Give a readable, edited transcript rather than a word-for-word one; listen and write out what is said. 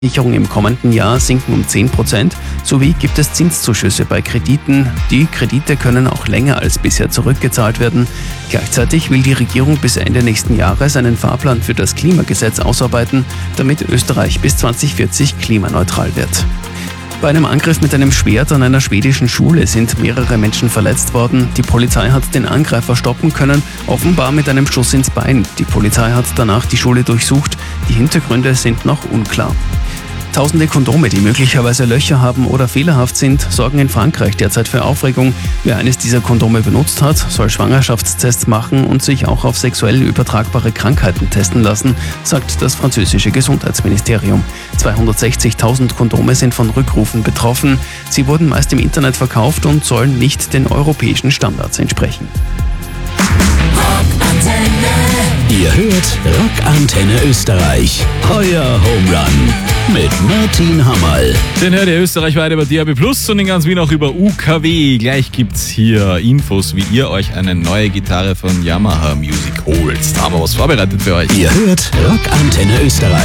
Sicherung im kommenden Jahr sinken um 10%, sowie gibt es Zinszuschüsse bei Krediten. Die Kredite können auch länger als bisher zurückgezahlt werden. Gleichzeitig will die Regierung bis Ende nächsten Jahres einen Fahrplan für das Klimagesetz ausarbeiten, damit Österreich bis 2040 klimaneutral wird. Bei einem Angriff mit einem Schwert an einer schwedischen Schule sind mehrere Menschen verletzt worden. Die Polizei hat den Angreifer stoppen können, offenbar mit einem Schuss ins Bein. Die Polizei hat danach die Schule durchsucht. Die Hintergründe sind noch unklar. Tausende Kondome, die möglicherweise Löcher haben oder fehlerhaft sind, sorgen in Frankreich derzeit für Aufregung. Wer eines dieser Kondome benutzt hat, soll Schwangerschaftstests machen und sich auch auf sexuell übertragbare Krankheiten testen lassen, sagt das französische Gesundheitsministerium. 260.000 Kondome sind von Rückrufen betroffen. Sie wurden meist im Internet verkauft und sollen nicht den europäischen Standards entsprechen. Ihr hört Rockantenne Österreich. Euer Home Run mit Martin Hammerl. Den hört ihr österreichweit über DAB+ und in ganz Wien auch über UKW. Gleich gibt's hier Infos, wie ihr euch eine neue Gitarre von Yamaha Music holt. Da haben wir was vorbereitet für euch. Ihr hört Rockantenne Österreich.